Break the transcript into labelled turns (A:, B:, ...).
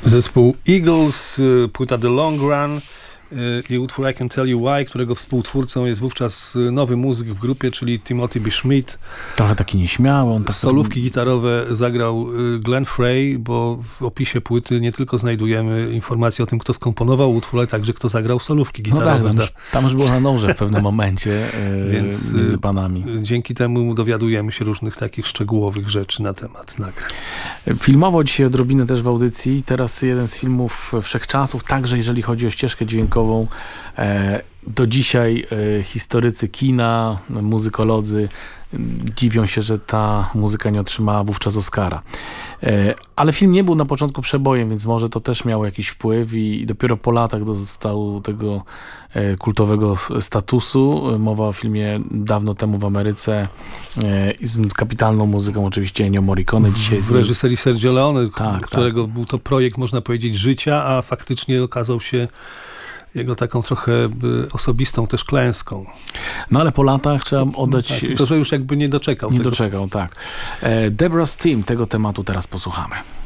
A: Zespół Eagles, płyta The Long Run i utwór I Can Tell You Why, którego współtwórcą jest wówczas nowy muzyk w grupie, czyli Timothy B. Schmidt.
B: Trochę taki nieśmiały. On tak
A: solówki gitarowe zagrał Glenn Frey, bo w opisie płyty nie tylko znajdujemy informacje o tym, kto skomponował utwór, ale także kto zagrał solówki gitarowe.
B: No tak, tam już było na noże w pewnym momencie więc między panami.
A: Dzięki temu dowiadujemy się różnych takich szczegółowych rzeczy na temat nagrań.
B: Filmowo dzisiaj odrobinę też w audycji. Teraz jeden z filmów wszechczasów, także jeżeli chodzi o ścieżkę dźwiękową. Do dzisiaj historycy kina, muzykolodzy dziwią się, że ta muzyka nie otrzymała wówczas Oscara. Ale film nie był na początku przebojem, więc może to też miało jakiś wpływ i dopiero po latach dostał tego kultowego statusu. Mowa o filmie dawno temu w Ameryce z kapitalną muzyką oczywiście Ennio Morricone. Dzisiaj
A: w reżyserii Sergio Leone, którego
B: tak.
A: był to projekt, można powiedzieć, życia, a faktycznie okazał się jego taką trochę osobistą też klęską.
B: No ale po latach trzeba oddać...
A: Tak, tylko, że już jakby nie doczekał.
B: Nie doczekał, tak. Deborah's Theme, tego tematu teraz posłuchamy.